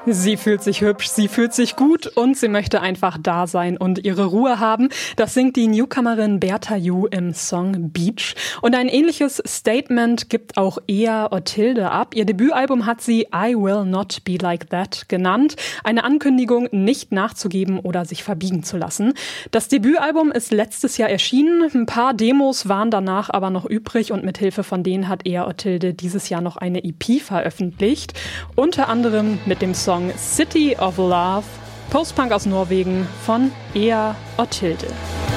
Sie fühlt sich hübsch, sie fühlt sich gut und sie möchte einfach da sein und ihre Ruhe haben. Das singt die Newcomerin Bertha Yu im Song Beach. Und ein ähnliches Statement gibt auch Ea Othilde ab. Ihr Debütalbum hat sie I Will Not Be Like That genannt. Eine Ankündigung, nicht nachzugeben oder sich verbiegen zu lassen. Das Debütalbum ist letztes Jahr erschienen. Ein paar Demos waren danach aber noch übrig und mit Hilfe von denen hat Ea Othilde dieses Jahr noch eine EP veröffentlicht. Unter anderem mit dem Song City of Love, Postpunk aus Norwegen von Ea Othilde.